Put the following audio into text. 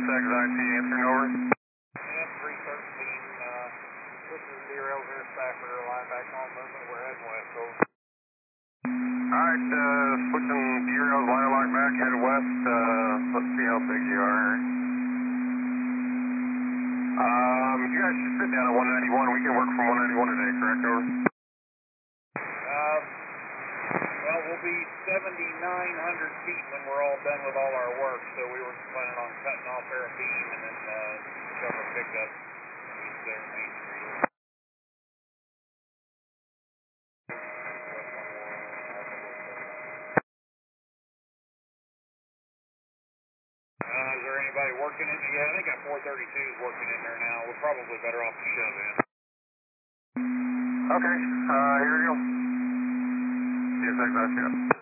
CSX IT answering over. And 313, switches to derails here, Stafford, line back on movement, we're heading west, over. Alright, switching derails, line lock back, headed west, let's see how big you are. You guys should sit down at 191, we can work from 191 today, correct, over? Well, we'll be 7,900 feet when we're all done with all our work, so we were planning on cutting off there a beam and then shove our pickup east there, Main Street. Is there anybody working in? Yeah, I think that 432 is working in there now. We're probably better off to shove in. Okay, here we go. CSX, that's it.